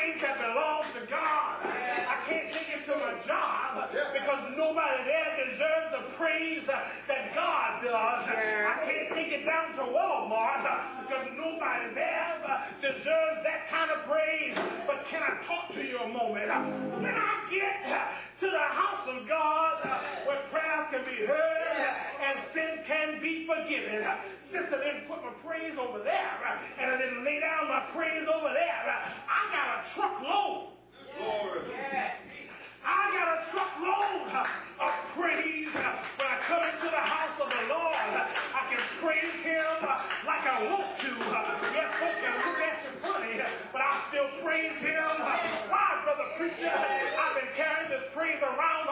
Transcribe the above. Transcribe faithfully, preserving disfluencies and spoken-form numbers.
praise that belongs to God. I can't take it to my job because nobody there deserves the praise that God does. I can't take it down to Walmart because nobody there deserves that kind of praise. But can I talk to you a moment? When I get to the house of God where prayers can be heard and sin can be forgiven, sister didn't put my praise over there and I didn't lay down my praise over there. I got a truckload. Lord. I got a truckload of praise. When I come into the house of the Lord, I can praise Him like I want to. Yes, folks can look at you funny, but I still praise Him. Why, brother preacher? I've been carrying this praise around